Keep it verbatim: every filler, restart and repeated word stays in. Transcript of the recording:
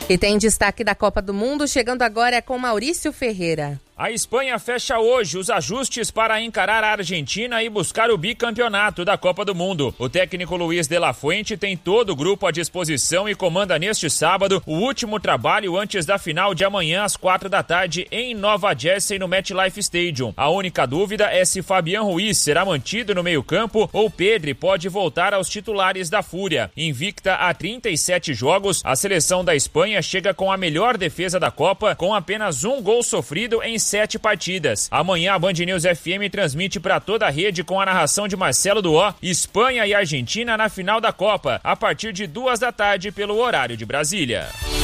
E tem destaque da Copa do Mundo, chegando agora é com Maurício Ferreira. A Espanha fecha hoje os ajustes para encarar a Argentina e buscar o bicampeonato da Copa do Mundo. O técnico Luiz de la Fuente tem todo o grupo à disposição e comanda neste sábado o último trabalho antes da final de amanhã às quatro da tarde em Nova Jersey no MetLife Stadium. A única dúvida é se Fabián Ruiz será mantido no meio-campo ou Pedri pode voltar aos titulares da Fúria. Invicta a trinta e sete jogos, a seleção da Espanha chega com a melhor defesa da Copa, com apenas um gol sofrido em sete partidas. Amanhã a Band News F M transmite para toda a rede com a narração de Marcelo Duó, Espanha e Argentina na final da Copa, a partir de duas da tarde pelo horário de Brasília.